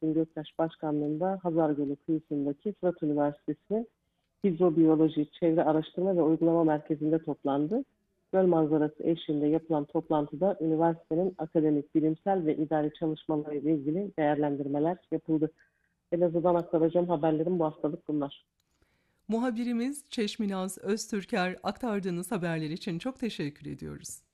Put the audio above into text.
Selahattin Göktaş başkanlığında Hazargölü kıyısındaki Fırat Üniversitesi Hidrobiyoloji Çevre Araştırma ve Uygulama Merkezi'nde toplandı. Göl manzarası eşliğinde yapılan toplantıda üniversitenin akademik, bilimsel ve idari çalışmaları ile ilgili değerlendirmeler yapıldı. Elazığ'dan aktaracağım haberlerim bu haftalık bunlar. Muhabirimiz Çeşminaz Öztürker aktardığınız haberler için çok teşekkür ediyoruz.